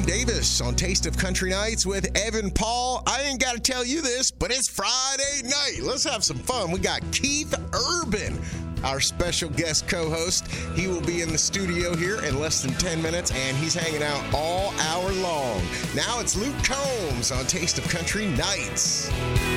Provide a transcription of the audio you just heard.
Davis on Taste of Country Nights with Evan Paul. I ain't got to tell you this, but it's Friday night. Let's have some fun. We got Keith Urban, our special guest co-host. He will be in the studio here in less than 10 minutes, and he's hanging out all hour long. Now it's Luke Combs on Taste of Country Nights.